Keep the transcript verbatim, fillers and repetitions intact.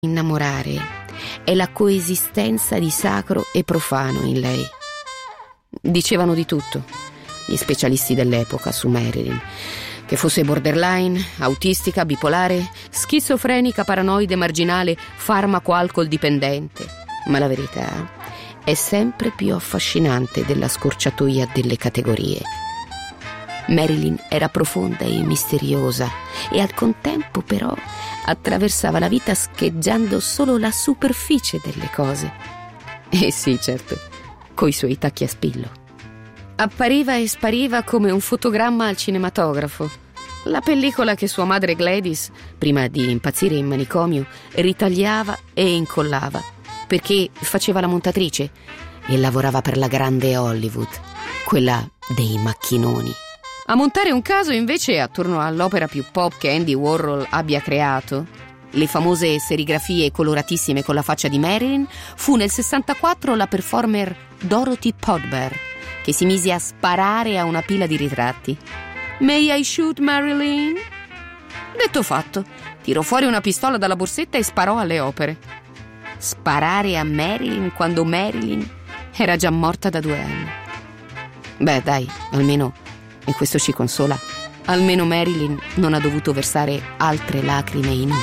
innamorare è la coesistenza di sacro e profano in lei. Dicevano di tutto gli specialisti dell'epoca su Marilyn, che fosse borderline, autistica, bipolare, schizofrenica, paranoide, marginale, farmaco-alcol dipendente. Ma la verità è sempre più affascinante della scorciatoia delle categorie. Marilyn era profonda e misteriosa e al contempo però attraversava la vita scheggiando solo la superficie delle cose. E sì, certo, coi suoi tacchi a spillo. Appariva e spariva come un fotogramma al cinematografo. La pellicola che sua madre Gladys, prima di impazzire in manicomio, ritagliava e incollava, perché faceva la montatrice e lavorava per la grande Hollywood, quella dei macchinoni. A montare un caso invece attorno all'opera più pop che Andy Warhol abbia creato, le famose serigrafie coloratissime con la faccia di Marilyn, fu nel sessantaquattro la performer Dorothy Podber che si mise a sparare a una pila di ritratti. May I shoot Marilyn? Detto fatto, tirò fuori una pistola dalla borsetta e sparò alle opere. Sparare a Marilyn quando Marilyn era già morta da due anni. Beh, dai, almeno, e questo ci consola, almeno Marilyn non ha dovuto versare altre lacrime inutili.